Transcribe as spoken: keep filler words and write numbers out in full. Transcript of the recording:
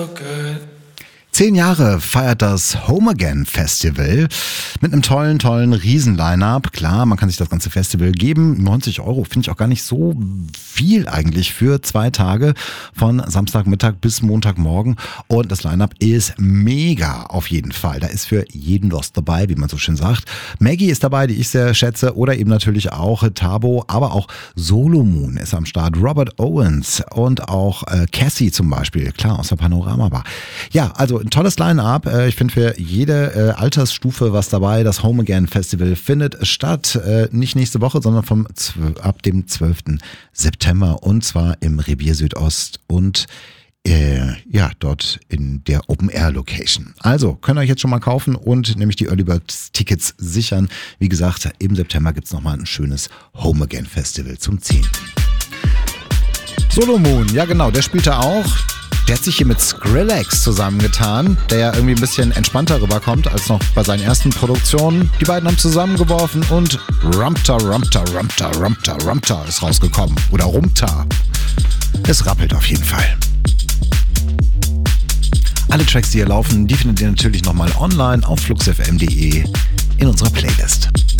Zehn Jahre feiert das Home Again Festival mit einem tollen, tollen Riesen-Line-Up. Klar, man kann sich das ganze Festival geben. neunzig Euro finde ich auch gar nicht so viel eigentlich für zwei Tage von Samstagmittag bis Montagmorgen. Und das Line-Up ist mega auf jeden Fall. Da ist für jeden was dabei, wie man so schön sagt. Maggie ist dabei, die ich sehr schätze. Oder eben natürlich auch Tabo, aber auch Solomon ist am Start. Robert Owens und auch äh, Cassie zum Beispiel. Klar, aus der Panorama Bar. Ja, also ein tolles Line-Up. Ich finde für jede äh, Altersstufe was dabei. Das Home Again Festival findet statt. Äh, nicht nächste Woche, sondern vom ab dem zwölften September. Und zwar im Revier Südost und äh, ja, dort in der Open-Air-Location. Also, könnt ihr euch jetzt schon mal kaufen und nämlich die Early Bird Tickets sichern. Wie gesagt, im September gibt es nochmal ein schönes Home Again Festival zum zehnten Solomon, ja genau, der spielt da auch. Der hat sich hier mit Skrillex zusammengetan, der ja irgendwie ein bisschen entspannter rüberkommt als noch bei seinen ersten Produktionen. Die beiden haben zusammengeworfen und Rumpta, Rumpta, Rumpta, Rumpta, Rumpta ist rausgekommen. Oder Rumpta. Es rappelt auf jeden Fall. Alle Tracks, die hier laufen, die findet ihr natürlich nochmal online auf fluxfm punkt de in unserer Playlist.